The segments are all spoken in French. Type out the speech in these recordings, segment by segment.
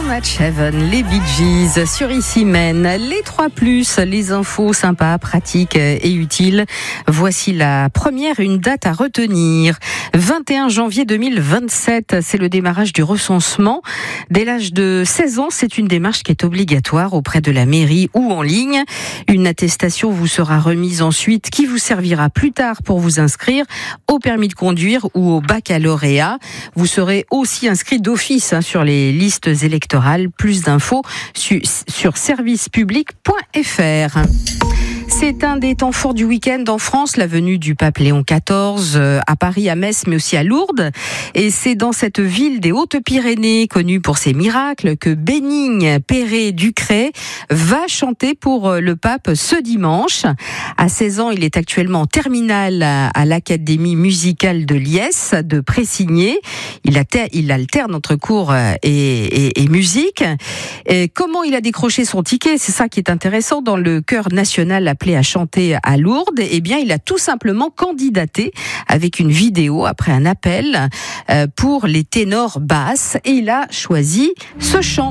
Much Heaven, les Bee Gees sur Ici Maine. Les 3+, les infos sympas, pratiques et utiles. Voici la première, une date à retenir. 21 janvier 2027, c'est le démarrage du recensement. Dès l'âge de 16 ans, c'est une démarche qui est obligatoire auprès de la mairie ou en ligne. Une attestation vous sera remise ensuite qui vous servira plus tard pour vous inscrire au permis de conduire ou au baccalauréat. Vous serez aussi inscrit d'office sur les listes électorales. Plus d'infos sur servicepublic.fr. C'est un des temps forts du week-end en France, la venue du pape Léon XIV à Paris, à Metz, mais aussi à Lourdes. Et c'est dans cette ville des Hautes-Pyrénées, connue pour ses miracles, que Bénigne Perret-Ducret va chanter pour le pape ce dimanche. À 16 ans, il est actuellement en terminale à l'Académie musicale de Liesse, de Pressigné. Il alterne entre cours et musique. Et comment il a décroché son ticket, c'est ça qui est intéressant, dans le chœur national appelé à chanter à Lourdes. Eh bien, il a tout simplement candidaté avec une vidéo après un appel pour les ténors basses et il a choisi ce chant.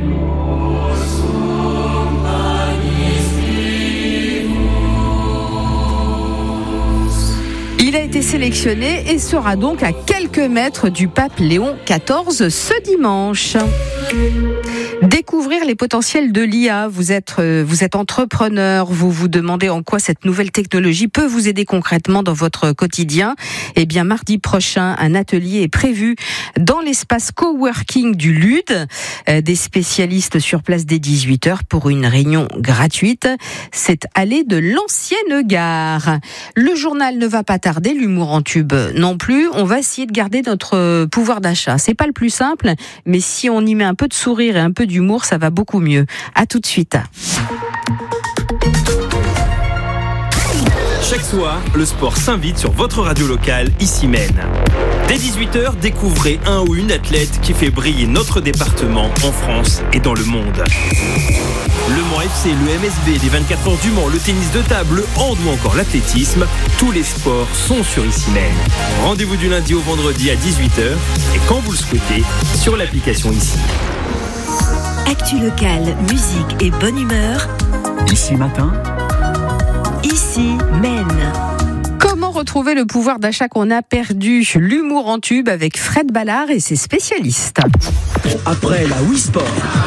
Il a été sélectionné et sera donc à quelques mètres du pape Léon XIV ce dimanche. Découvrir les potentiels de l'IA. Vous êtes entrepreneur, vous vous demandez en quoi cette nouvelle technologie peut vous aider concrètement dans votre quotidien. Eh bien, mardi prochain, un atelier est prévu dans l'espace coworking du LUD. Des spécialistes sur place dès 18h pour une réunion gratuite. C'est allée de l'ancienne gare. Le journal ne va pas tarder, l'humour en tube non plus. On va essayer de garder notre pouvoir d'achat. C'est pas le plus simple, mais si on y met un peu de sourire et un peu d'humour, ça va beaucoup mieux. À tout de suite. Chaque soir, le sport s'invite sur votre radio locale, Ici Maine. Dès 18h, découvrez un ou une athlète qui fait briller notre département en France et dans le monde. Le Mans FC, le MSB, les 24 heures du Mans, le tennis de table, le hand ou encore l'athlétisme, tous les sports sont sur Ici Maine. Rendez-vous du lundi au vendredi à 18h et quand vous le souhaitez, sur l'application Ici. Actu locale, musique et bonne humeur. Ici Matin. Ici Maine. Comment retrouver le pouvoir d'achat qu'on a perdu? L'humour en tube avec Fred Ballard et ses spécialistes. Après la Wii Sport,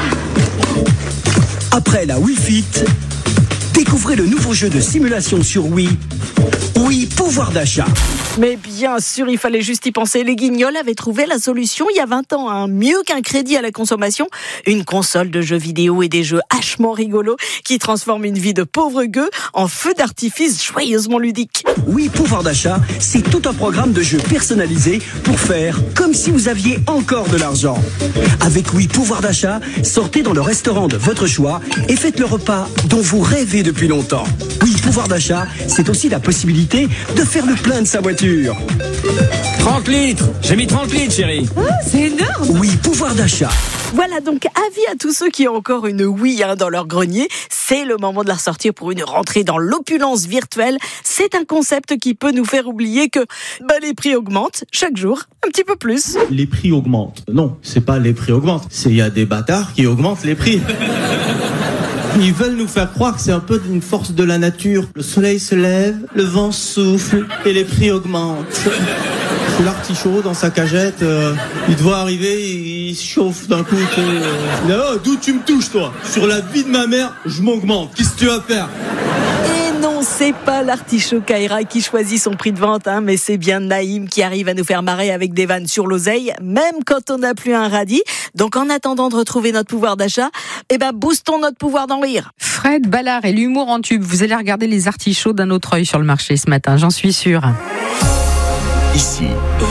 après la Wii Fit, découvrez le nouveau jeu de simulation sur Wii. Wii Pouvoir d'achat. Mais bien sûr, il fallait juste y penser. Les Guignols avaient trouvé la solution il y a 20 ans. Mieux qu'un crédit à la consommation, une console de jeux vidéo et des jeux hachement rigolos qui transforment une vie de pauvre gueux en feu d'artifice joyeusement ludique. Wii Pouvoir d'achat, c'est tout un programme de jeux personnalisés pour faire comme si vous aviez encore de l'argent. Avec Wii Pouvoir d'achat, sortez dans le restaurant de votre choix et faites le repas dont vous rêvez depuis longtemps. Wii Pouvoir d'achat, c'est aussi la possibilité de faire le plein de sa voiture. 30 litres. J'ai mis 30 litres, chérie. Oh, c'est énorme. Oui, pouvoir d'achat. Voilà, donc avis à tous ceux qui ont encore une Wii dans leur grenier. C'est le moment de la ressortir pour une rentrée dans l'opulence virtuelle. C'est un concept qui peut nous faire oublier que les prix augmentent chaque jour un petit peu plus. Les prix augmentent. Non, c'est pas les prix augmentent. Il y a des bâtards qui augmentent les prix. Ils veulent nous faire croire que c'est un peu une force de la nature. Le soleil se lève, le vent souffle et les prix augmentent. C'est l'artichaut dans sa cagette, il doit arriver, il se chauffe d'un coup. Oh, d'où tu me touches toi? Sur la vie de ma mère, je m'augmente. Qu'est-ce que tu vas faire? Et non, c'est pas l'artichaut Kaira qui choisit son prix de vente, mais c'est bien Naïm qui arrive à nous faire marrer avec des vannes sur l'oseille, même quand on n'a plus un radis. Donc en attendant de retrouver notre pouvoir d'achat, boostons notre pouvoir d'en rire. Fred Ballard et l'humour en tube. Vous allez regarder les artichauts d'un autre œil sur le marché ce matin, j'en suis sûre. Ici,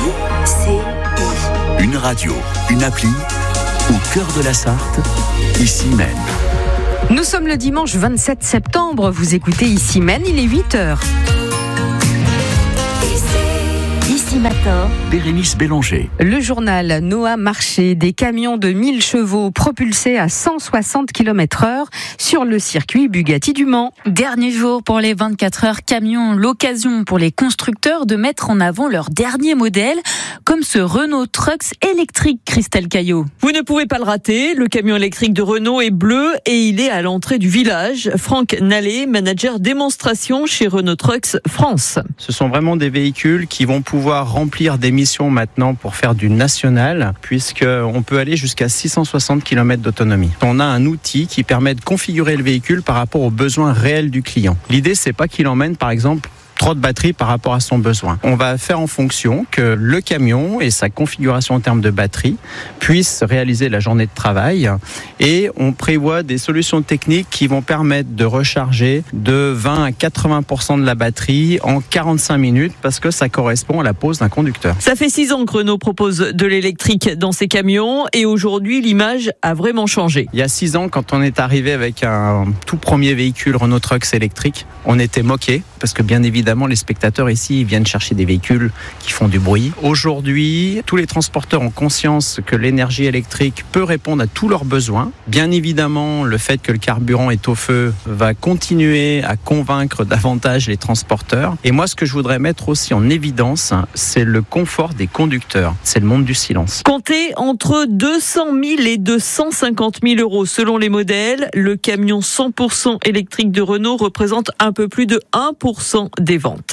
une radio, une appli, au cœur de la Sarthe, Ici Maine. Nous sommes le dimanche 27 septembre, vous écoutez Ici Maine, il est 8h. Ici Animateur, Bérénice Bélanger. Le journal Noah Marché, des camions de 1000 chevaux propulsés à 160 km/h sur le circuit Bugatti du Mans. Dernier jour pour les 24 heures camions, l'occasion pour les constructeurs de mettre en avant leur dernier modèle, comme ce Renault Trucks électrique, Christelle Caillot. Vous ne pouvez pas le rater, le camion électrique de Renault est bleu et il est à l'entrée du village. Franck Nallet, manager démonstration chez Renault Trucks France. Ce sont vraiment des véhicules qui vont pouvoir remplir des missions maintenant pour faire du national, puisqu'on peut aller jusqu'à 660 km d'autonomie. On a un outil qui permet de configurer le véhicule par rapport aux besoins réels du client. L'idée, c'est pas qu'il emmène, par exemple, trop de batterie par rapport à son besoin. On va faire en fonction que le camion et sa configuration en termes de batterie puissent réaliser la journée de travail, et on prévoit des solutions techniques qui vont permettre de recharger de 20 à 80% de la batterie en 45 minutes, parce que ça correspond à la pause d'un conducteur. Ça fait 6 ans que Renault propose de l'électrique dans ses camions et aujourd'hui l'image a vraiment changé. Il y a 6 ans, quand on est arrivé avec un tout premier véhicule Renault Trucks électrique, on était moqué parce que bien évidemment les spectateurs ici viennent chercher des véhicules qui font du bruit. Aujourd'hui, tous les transporteurs ont conscience que l'énergie électrique peut répondre à tous leurs besoins. Bien évidemment, le fait que le carburant est au feu va continuer à convaincre davantage les transporteurs. Et moi, ce que je voudrais mettre aussi en évidence, c'est le confort des conducteurs. C'est le monde du silence. Comptez entre 200 000 et 250 000 euros selon les modèles. Le camion 100% électrique de Renault représente un peu plus de 1% des ventes.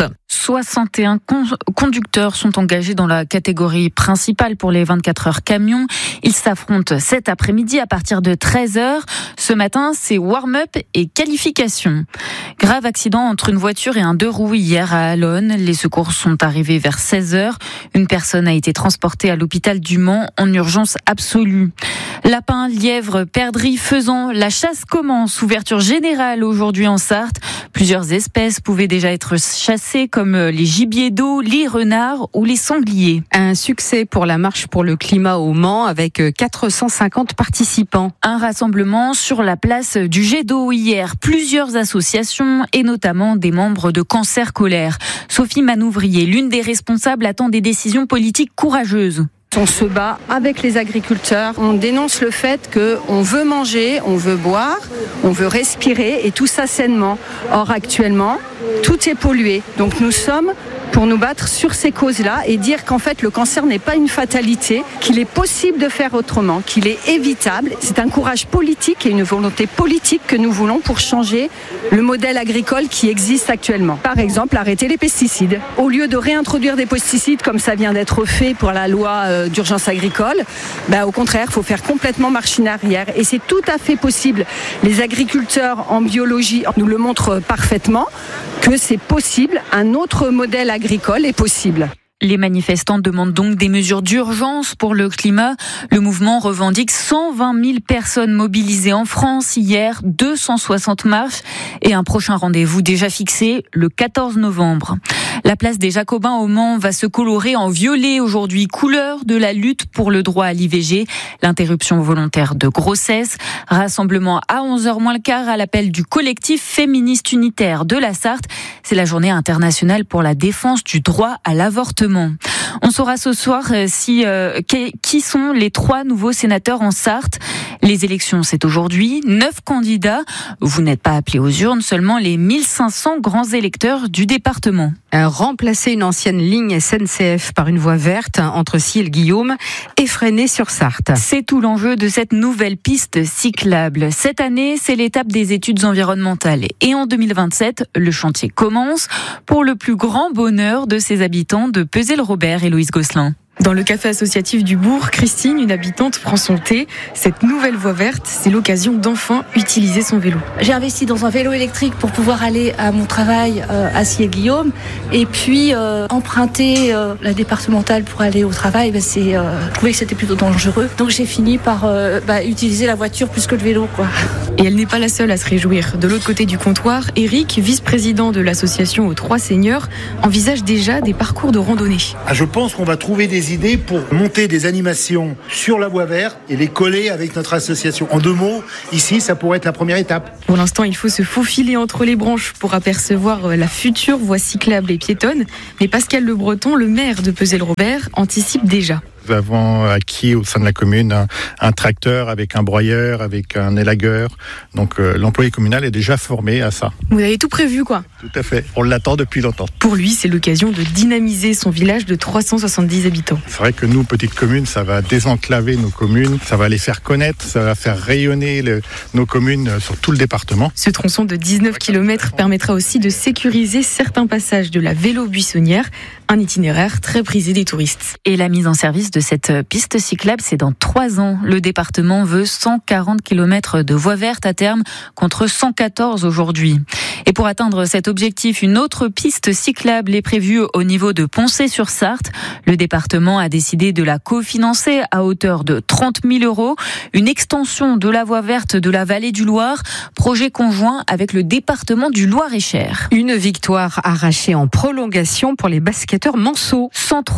61 conducteurs sont engagés dans la catégorie principale pour les 24 heures camions. Ils s'affrontent cet après-midi à partir de 13h. Ce matin, c'est warm-up et qualification. Grave accident entre une voiture et un 2 roues hier à Allonne. Les secours sont arrivés vers 16h. Une personne a été transportée à l'hôpital du Mans en urgence absolue. Lapins, lièvres, perdrix, faisans, la chasse commence. Ouverture générale aujourd'hui en Sarthe. Plusieurs espèces pouvaient déjà être chassées comme les gibiers d'eau, les renards ou les sangliers. Un succès pour la marche pour le climat au Mans avec 450 participants. Un rassemblement sur la place du jet d'eau hier. Plusieurs associations et notamment des membres de Cancer Colère. Sophie Manouvrier, l'une des responsables, attend des décisions politiques courageuses. On se bat avec les agriculteurs, on dénonce le fait qu'on veut manger, on veut boire, on veut respirer et tout ça sainement. Or actuellement, tout est pollué. Donc nous sommes pour nous battre sur ces causes-là et dire qu'en fait le cancer n'est pas une fatalité, qu'il est possible de faire autrement, qu'il est évitable. C'est un courage politique et une volonté politique que nous voulons pour changer le modèle agricole qui existe actuellement. Par exemple, arrêter les pesticides. Au lieu de réintroduire des pesticides comme ça vient d'être fait pour la loi d'urgence agricole, au contraire, il faut faire complètement machine arrière. Et c'est tout à fait possible. Les agriculteurs en biologie nous le montrent parfaitement que c'est possible, un autre modèle agricole est possible. Les manifestants demandent donc des mesures d'urgence pour le climat. Le mouvement revendique 120 000 personnes mobilisées en France hier, 260 marches et un prochain rendez-vous déjà fixé le 14 novembre. La place des Jacobins au Mans va se colorer en violet aujourd'hui, couleur de la lutte pour le droit à l'IVG, l'interruption volontaire de grossesse. Rassemblement à 11h moins le quart à l'appel du collectif féministe unitaire de la Sarthe. C'est la journée internationale pour la défense du droit à l'avortement. On saura ce soir qui sont les 3 nouveaux sénateurs en Sarthe. Les élections, c'est aujourd'hui. 9 candidats. Vous n'êtes pas appelés aux urnes, seulement les 1500 grands électeurs du département. Remplacer une ancienne ligne SNCF par une voie verte entre Sille-Guillaume et Fresnay-sur-Sarthe. C'est tout l'enjeu de cette nouvelle piste cyclable. Cette année, c'est l'étape des études environnementales. Et en 2027, le chantier commence pour le plus grand bonheur de ses habitants de Pesel-Robert et Loïs Gosselin. Dans le café associatif du Bourg, Christine, une habitante, prend son thé. Cette nouvelle voie verte, c'est l'occasion d'enfin utiliser son vélo. J'ai investi dans un vélo électrique pour pouvoir aller à mon travail à Sille-Guillaume. Et puis, emprunter la départementale pour aller au travail, je trouvais que c'était plutôt dangereux. Donc j'ai fini par utiliser la voiture plus que le vélo, quoi. Et elle n'est pas la seule à se réjouir. De l'autre côté du comptoir, Eric, vice-président de l'association aux 3 seniors, envisage déjà des parcours de randonnée. Je pense qu'on va trouver des idées pour monter des animations sur la voie verte et les coller avec notre association. En 2 mots, ici, ça pourrait être la première étape. Pour l'instant, il faut se faufiler entre les branches pour apercevoir la future voie cyclable et piétonne. Mais Pascal Le Breton, le maire de Pezel-Robert, anticipe déjà. Nous avons acquis au sein de la commune un tracteur avec un broyeur, avec un élagueur. Donc l'employé communal est déjà formé à ça. Vous avez tout prévu, quoi? Tout à fait. On l'attend depuis longtemps. Pour lui, c'est l'occasion de dynamiser son village de 370 habitants. C'est vrai que nous, petites communes, ça va désenclaver nos communes, ça va les faire connaître, ça va faire rayonner nos communes sur tout le département. Ce tronçon de 19 km permettra aussi de sécuriser certains passages de la vélo-buissonnière, un itinéraire très prisé des touristes. Et la mise en service de cette piste cyclable, c'est dans 3 ans. Le département veut 140 km de voies vertes à terme contre 114 aujourd'hui. Et pour atteindre cet objectif, une autre piste cyclable est prévue au niveau de Poncé-sur-Sarthe. Le département a décidé de la cofinancer à hauteur de 30 000 €. Une extension de la voie verte de la vallée du Loir, projet conjoint avec le département du Loir-et-Cher. Une victoire arrachée en prolongation pour les basketteurs manceaux.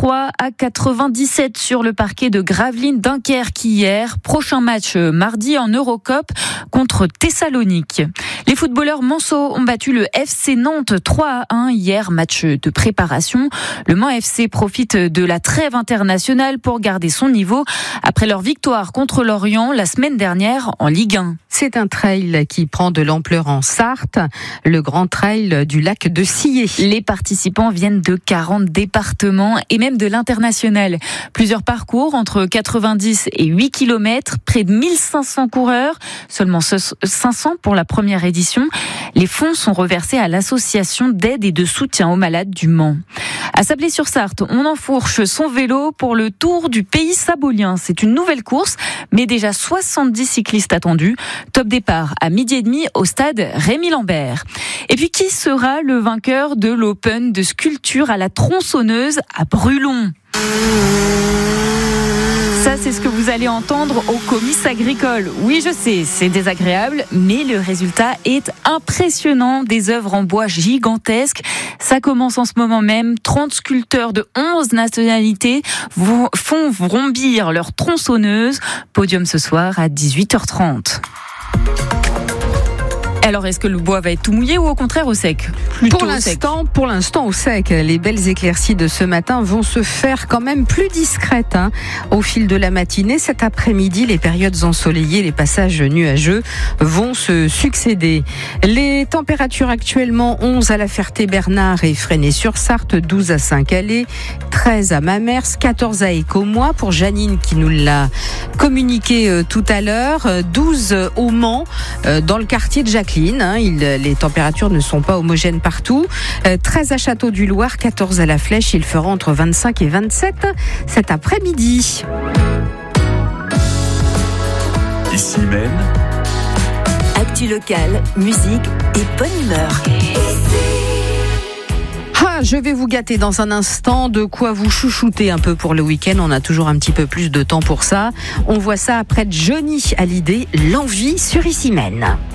103-97 sur le parquet de Gravelines Dunkerque hier. Prochain match mardi en Eurocup contre Thessalonique. Les footballeurs manceaux ont battu le FC Nantes 3-1 hier, match de préparation. Le Mans FC profite de la trêve internationale pour garder son niveau après leur victoire contre Lorient la semaine dernière en Ligue 1. C'est un trail qui prend de l'ampleur en Sarthe, le grand trail du lac de Sillé. Les participants viennent de 40 départements et même de l'international. Plusieurs parcours entre 90 et 8 km, près de 1500 coureurs, seulement 500 pour la première édition. Les fonds sont reversés à l'association d'aide et de soutien aux malades du Mans. À Sablé-sur-Sarthe, on enfourche son vélo pour le Tour du Pays Sabolien. C'est une nouvelle course, mais déjà 70 cyclistes attendus. Top départ à 12h30 au stade Rémy Lambert. Et puis, qui sera le vainqueur de l'Open de sculpture à la tronçonneuse à Brulon ? Ça, c'est ce que vous allez entendre au comice agricole. Oui, je sais, c'est désagréable, mais le résultat est impressionnant. Des œuvres en bois gigantesques. Ça commence en ce moment même. 30 sculpteurs de 11 nationalités font vrombir leur tronçonneuse. Podium ce soir à 18h30. Alors, est-ce que le bois va être tout mouillé ou au contraire au sec ? Pour l'instant au sec. Les belles éclaircies de ce matin vont se faire quand même plus discrètes au fil de la matinée. Cet après-midi, les périodes ensoleillées, les passages nuageux vont se succéder. Les températures actuellement 11 à La Ferté-Bernard et Fresnay-sur-Sarthe, 12 à Saint-Calais, 13 à Mamers, 14 à Écommois pour Janine qui nous l'a communiqué tout à l'heure, 12 au Mans dans le quartier de Jacqueline. Les températures ne sont pas homogènes partout. 13 à Château-du-Loir, 14 à La Flèche. Il fera entre 25 et 27 cet après-midi. Ici même. Actu locale, musique et bonne humeur. Je vais vous gâter dans un instant, de quoi vous chouchouter un peu pour le week-end. On a toujours un petit peu plus de temps pour ça. On voit ça après Johnny Hallyday, l'envie sur Ici Même.